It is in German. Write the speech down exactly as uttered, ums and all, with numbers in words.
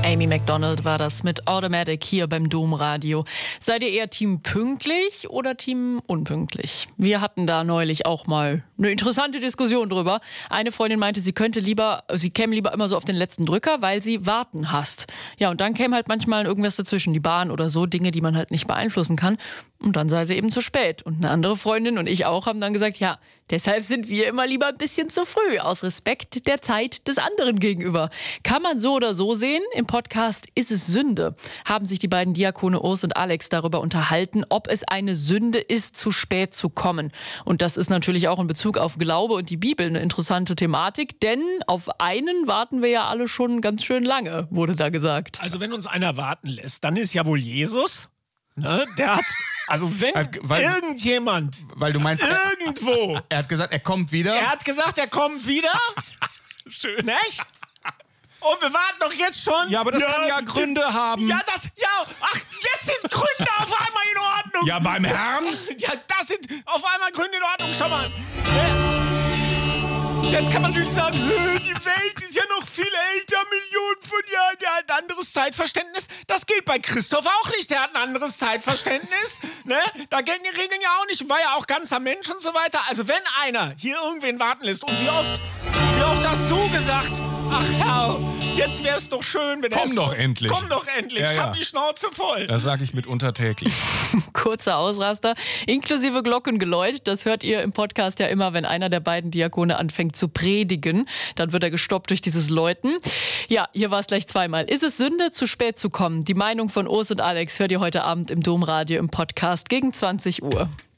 Amy Macdonald war das mit Automatic hier beim Domradio. Seid ihr eher Team pünktlich oder Team unpünktlich? Wir hatten da neulich auch mal eine interessante Diskussion drüber. Eine Freundin meinte, sie könnte lieber, sie käme lieber immer so auf den letzten Drücker, weil sie warten hasst. Ja, und dann käme halt manchmal irgendwas dazwischen, die Bahn oder so, Dinge, die man halt nicht beeinflussen kann. Und dann sei sie eben zu spät. Und eine andere Freundin und ich auch haben dann gesagt, ja, deshalb sind wir immer lieber ein bisschen zu früh, aus Respekt der Zeit des anderen gegenüber. Kann man so oder so sehen. Im Podcast Ist es Sünde? Haben sich die beiden Diakone Urs und Alex darüber unterhalten, ob es eine Sünde ist, zu spät zu kommen. Und das ist natürlich auch in Bezug auf Glaube und die Bibel eine interessante Thematik, denn auf einen warten wir ja alle schon ganz schön lange, wurde da gesagt. Also wenn uns einer warten lässt, dann ist ja wohl Jesus. Ne? Der hat, also wenn weil, irgendjemand, weil du meinst, irgendwo. Er, er hat gesagt, er kommt wieder. Er hat gesagt, er kommt wieder. Schön, nicht? Und wir warten doch jetzt schon. Ja, aber das ja, kann ja Gründe haben. Ja, das, ja, ach, jetzt sind Gründe auf einmal in Ordnung. Ja, beim Herrn? Ja, das sind auf einmal Gründe in Ordnung, schau mal. Ne? Jetzt kann man natürlich sagen, die Welt ist ja noch viel älter, Millionen von Jahren, der hat ein anderes Zeitverständnis. Das gilt bei Christoph auch nicht, der hat ein anderes Zeitverständnis. Ne? Da gelten die Regeln ja auch nicht, war ja auch ganzer Mensch und so weiter. Also wenn einer hier irgendwen warten lässt, und wie oft, wie oft hast du gesagt, ach Herr, jetzt wär's doch schön, wenn er Komm doch endlich. Komm doch endlich, ja, ja. hab die Schnauze voll. Das sage ich mitunter täglich. Kurzer Ausraster, inklusive Glockengeläut. Das hört ihr im Podcast ja immer, wenn einer der beiden Diakone anfängt zu predigen. Dann wird er gestoppt durch dieses Läuten. Ja, hier war es gleich zweimal. Ist es Sünde, zu spät zu kommen? Die Meinung von Urs und Alex hört ihr heute Abend im Domradio im Podcast gegen zwanzig Uhr.